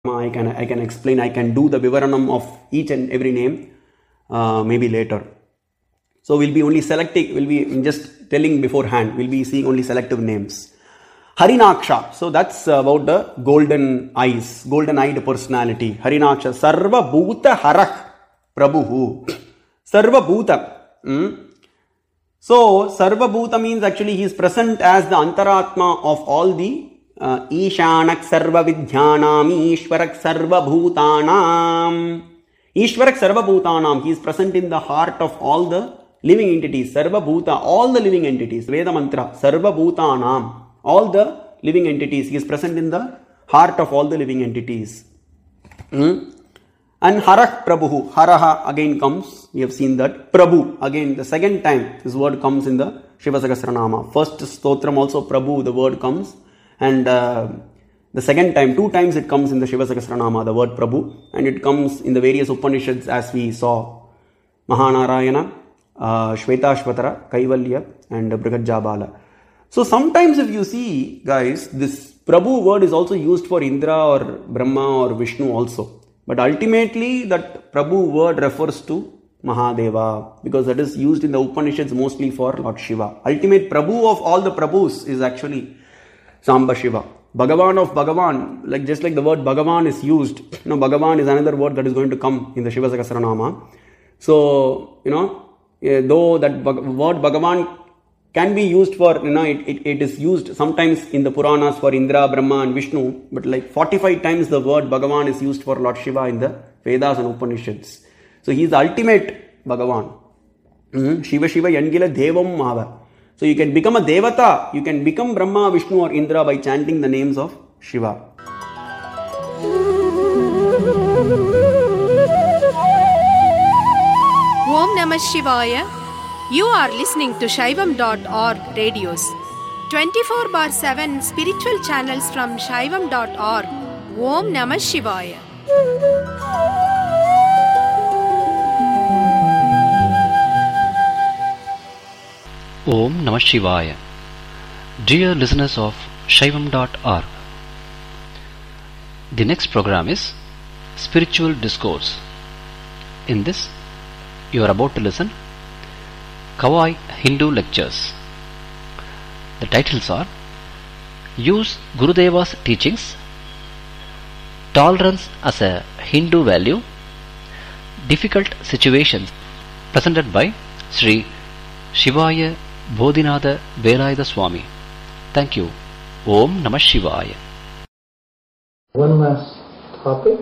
I can explain, I can do the vivaranam of each and every name maybe later. So we'll be only selecting, we'll be just telling beforehand, we'll be seeing only selective names. Harinaksha, so that's about the golden eyes, golden eyed personality. Harinaksha, Sarva Bhuta Harak Prabhu. Sarva Bhuta. So Sarva Bhuta means actually he is present as the Antaratma of all the Ishanak Sarva Vidhyanam, Ishwarak Sarva Bhutanam. Ishwarak Sarva Bhutanam, he is present in the heart of all the living entities. Sarva Bhuta, all the living entities. Veda Mantra, Sarva Bhutanam, all the living entities. He is present in the heart of all the living entities. And Harak Prabhu, Haraha again comes, we have seen that. Prabhu, again the second time this word comes in the Shiva Sahasranama. First stotram also Prabhu, the word comes. And the second time, 2 times it comes in the Shiva Sahasranama, the word Prabhu. And it comes in the various Upanishads as we saw. Mahanarayana, Shvetashvatara, Kaivalya and Brihajabala. So sometimes if you see, guys, this Prabhu word is also used for Indra or Brahma or Vishnu also. But ultimately that Prabhu word refers to Mahadeva, because that is used in the Upanishads mostly for Lord Shiva. Ultimate Prabhu of all the Prabhus is actually Samba Shiva. Bhagavan of Bhagavan, like just like the word Bhagavan is used, Bhagavan is another word that is going to come in the Shiva Sahasranama. So, though that word Bhagavan can be used for, it is used sometimes in the Puranas for Indra, Brahma and Vishnu, but like 45 times the word Bhagavan is used for Lord Shiva in the Vedas and Upanishads. So he is the ultimate Bhagavan. Shiva Shiva Yangila Devam Mava. So you can become a Devata, you can become Brahma, Vishnu or Indra by chanting the names of Shiva. Om Namah Shivaya. You are listening to Shaivam.org radios. 24/7 spiritual channels from Shaivam.org. Om Namah Shivaya. Om Namah Shivaya. Dear listeners of Shaivam.org, the next program is Spiritual Discourse. In this, you are about to listen Kawai Hindu Lectures. The titles are Use Gurudeva's Teachings, Tolerance as a Hindu Value, Difficult Situations, presented by Sri Shivaya Bodhinatha Velayatha Swami. Thank you. Om Namah Shivaya. One last topic.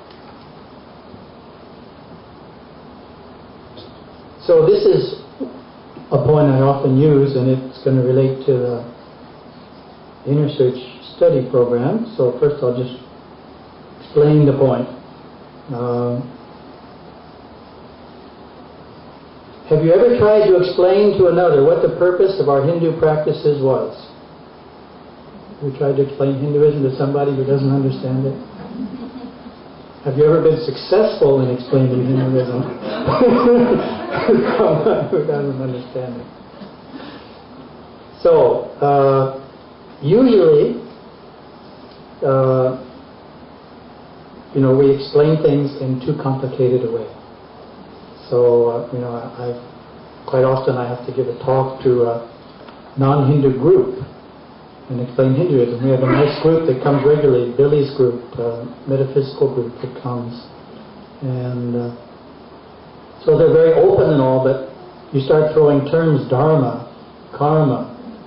So this is a point I often use, and it's going to relate to the Inner Search study program. So first I'll just explain the point. Have you ever tried to explain to another what the purpose of our Hindu practices was? Have you tried to explain Hinduism to somebody who doesn't understand it? Have you ever been successful in explaining Hinduism who doesn't understand it? So, usually, we explain things in too complicated a way. So, quite often I have to give a talk to a non-Hindu group and explain Hinduism. We have a nice group that comes regularly, Billy's group, metaphysical group that comes. And so they're very open and all, but you start throwing terms, dharma, karma,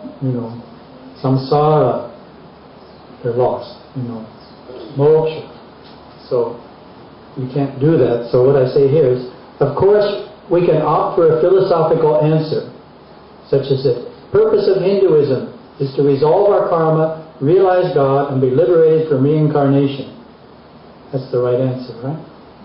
samsara, they're lost, moksha. So you can't do that. So what I say here is, of course, we can opt for a philosophical answer, such as this. Purpose of Hinduism is to resolve our karma, realize God, and be liberated from reincarnation. That's the right answer, right?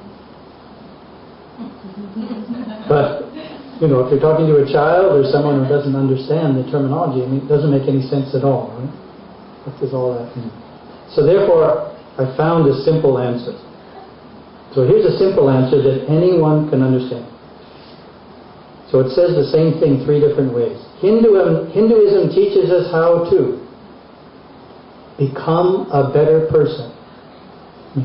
But, if you're talking to a child or someone who doesn't understand the terminology, it doesn't make any sense at all, right? What does all that mean? So therefore, I found a simple answer. So here's a simple answer that anyone can understand. So it says the same thing 3 different ways. Hinduism teaches us how to become a better person.